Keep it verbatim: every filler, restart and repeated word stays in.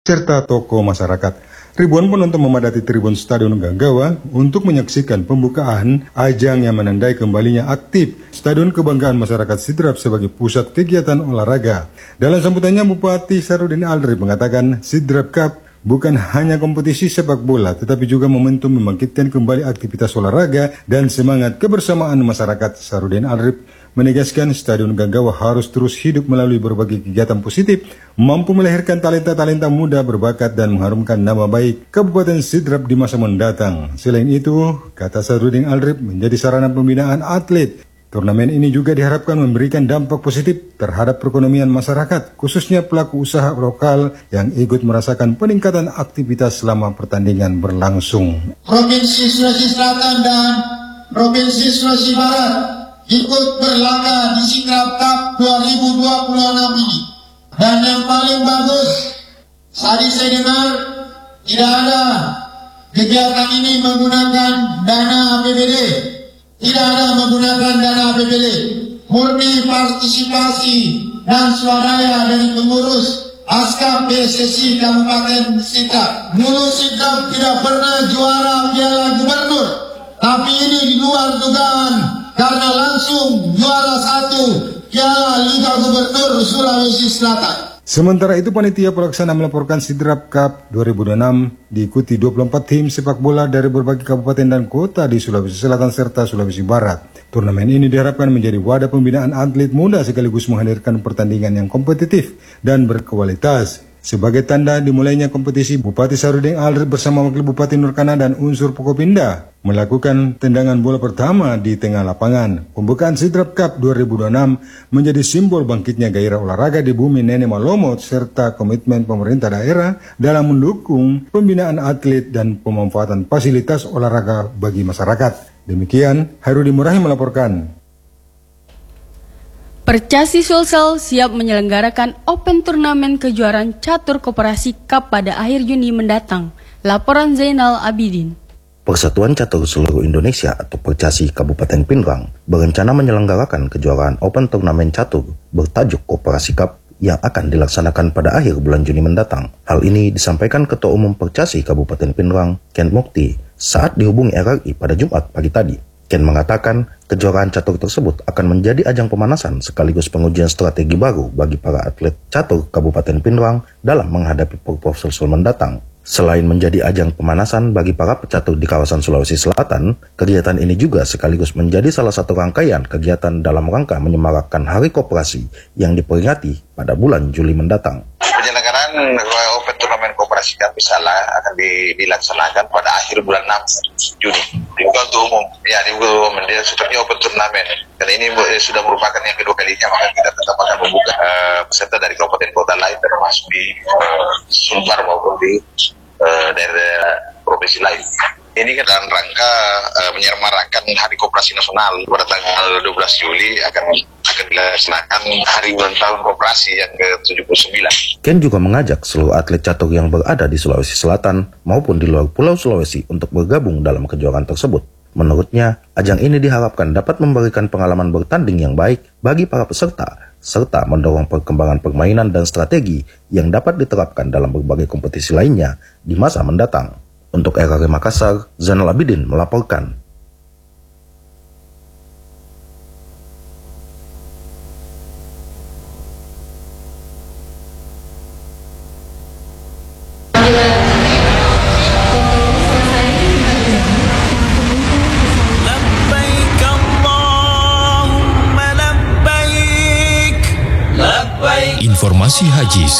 serta tokoh masyarakat. Ribuan penonton memadati tribun Stadion Ganggawa untuk menyaksikan pembukaan ajang yang menandai kembalinya aktif Stadion Kebanggaan Masyarakat Sidrap sebagai pusat kegiatan olahraga. Dalam sambutannya, Bupati Sarudin Aldrip mengatakan Sidrap Cup bukan hanya kompetisi sepak bola, tetapi juga momentum membangkitkan kembali aktivitas olahraga dan semangat kebersamaan masyarakat. Sarudin Aldrip menegaskan Stadion Ganggawa harus terus hidup melalui berbagai kegiatan positif, mampu melahirkan talenta-talenta muda berbakat dan mengharumkan nama baik Kabupaten Sidrap di masa mendatang. Selain itu, kata Sarudin Aldrip, menjadi sarana pembinaan atlet. Turnamen ini juga diharapkan memberikan dampak positif terhadap perekonomian masyarakat, khususnya pelaku usaha lokal yang ikut merasakan peningkatan aktivitas selama pertandingan berlangsung. Provinsi Sulawesi Selatan dan Provinsi Sulawesi Barat ikut berlaga di Sidrap Cup dua ribu dua puluh enam ini. Dan yang paling bagus, tadi saya dengar tidak ada kegiatan ini menggunakan dana A P B D. Tidak ada menggunakan dana A P B D, murni partisipasi dan swadaya dari pengurus Aska P S S I Kabupaten Sidrap. Dulu Sidrap tidak pernah juara Piala Gubernur, tapi ini di luar dugaan karena langsung juara satu Piala Liga Gubernur Sulawesi Selatan. Sementara itu, panitia pelaksana melaporkan Sidrap Cup dua ribu dua puluh enam diikuti dua puluh empat tim sepak bola dari berbagai kabupaten dan kota di Sulawesi Selatan serta Sulawesi Barat. Turnamen ini diharapkan menjadi wadah pembinaan atlet muda sekaligus menghadirkan pertandingan yang kompetitif dan berkualitas. Sebagai tanda dimulainya kompetisi, Bupati Sarudin Aldrip bersama Wakil Bupati Nurkana dan unsur Pokopinda melakukan tendangan bola pertama di tengah lapangan. Pembukaan Sidrap Cup dua ribu dua puluh enam menjadi simbol bangkitnya gairah olahraga di bumi Nenek Malomot serta komitmen pemerintah daerah dalam mendukung pembinaan atlet dan pemanfaatan fasilitas olahraga bagi masyarakat. Demikian, Hairudin Murahi melaporkan. Percasi Sulsel siap menyelenggarakan Open Turnamen kejuaraan catur koperasi Cup pada akhir Juni mendatang. Laporan Zainal Abidin. Persatuan Catur Seluruh Indonesia atau Percasi Kabupaten Pindrang berencana menyelenggarakan kejuaraan Open Turnamen Catur bertajuk Koperasi Cup yang akan dilaksanakan pada akhir bulan Juni mendatang. Hal ini disampaikan Ketua Umum Percasi Kabupaten Pindrang, Ken Mukti, saat dihubungi R R I pada Jumat pagi tadi. Ken mengatakan kejuaraan catur tersebut akan menjadi ajang pemanasan sekaligus pengujian strategi baru bagi para atlet catur Kabupaten Pindrang dalam menghadapi Porprov Sulsel mendatang. Selain menjadi ajang pemanasan bagi para pecatur di kawasan Sulawesi Selatan, kegiatan ini juga sekaligus menjadi salah satu rangkaian kegiatan dalam rangka menyemarakkan Hari Koperasi yang diperingati pada bulan Juli mendatang. Penyelenggaraan Open Turnamen Koperasi Cup misalnya akan dilaksanakan pada akhir bulan enam Juni. Dibuka untuk umum, ya dibuka umum, dia seperti Open Turnamen. Dan ini sudah merupakan yang kedua kalinya, maka kita tetap akan membuka uh, peserta dari kabupaten kota lain termasuk di uh, Sumbar maupun di uh, daerah provinsi lain. Ini kan dalam rangka uh, menyemarakan Hari Koperasi Nasional pada tanggal dua belas Juli akan akan dilaksanakan Hari Ulang Tahun Koperasi yang ke tujuh puluh sembilan. Ken juga mengajak seluruh atlet catur yang berada di Sulawesi Selatan maupun di luar Pulau Sulawesi untuk bergabung dalam kejuaraan tersebut. Menurutnya, ajang ini diharapkan dapat memberikan pengalaman bertanding yang baik bagi para peserta, serta mendorong perkembangan permainan dan strategi yang dapat diterapkan dalam berbagai kompetisi lainnya di masa mendatang. Untuk R R I Makassar, Zainal Abidin melaporkan. Informasi haji